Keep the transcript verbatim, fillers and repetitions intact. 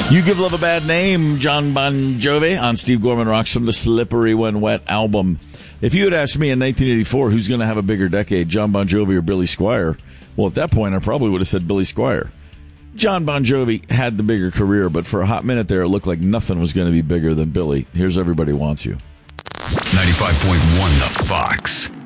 You Give Love a Bad Name, John Bon Jovi on Steve Gorman Rocks from the Slippery When Wet album. If you had asked me in nineteen eighty-four who's going to have a bigger decade, John Bon Jovi or Billy Squier, well, at that point, I probably would have said Billy Squier. John Bon Jovi had the bigger career, but for a hot minute there, it looked like nothing was going to be bigger than Billy. Here's Everybody Wants You. ninety-five point one The Fox.